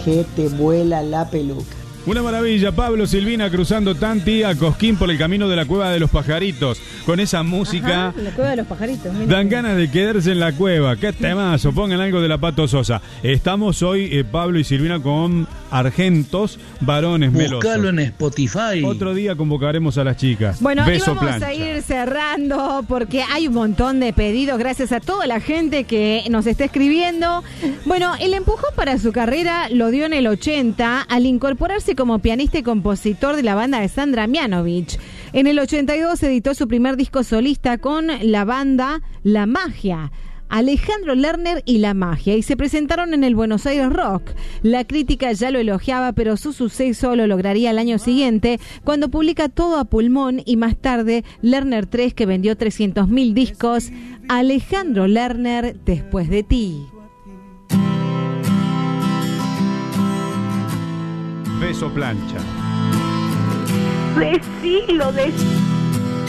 que te vuela la peluca. Una maravilla, Pablo Silvina cruzando Tanti a Cosquín por el camino de la Cueva de los Pajaritos. Con esa música. Ajá, la Cueva de los Pajaritos. Mira. Dan ganas de quedarse en la cueva. Qué temazo, pongan algo de la Pato Sosa. Estamos hoy, Pablo y Silvina, con Argentos Varones Melosos. Búscalo en Spotify. Otro día convocaremos a las chicas. Bueno, Beso y vamos plancha. a ir cerrando porque hay un montón de pedidos gracias a toda la gente que nos está escribiendo. Bueno, el empujón para su carrera lo dio en el 80 al incorporarse como pianista y compositor de la banda de Sandra Mianovich. En el 82 editó su primer disco solista con la banda La Magia. Alejandro Lerner y La Magia, y se presentaron en el Buenos Aires Rock. La crítica ya lo elogiaba, pero su suceso lo lograría el año siguiente, cuando publica Todo a Pulmón, y más tarde Lerner 3, que vendió 300.000 discos. Alejandro Lerner, Después de ti. Beso plancha. Decilo,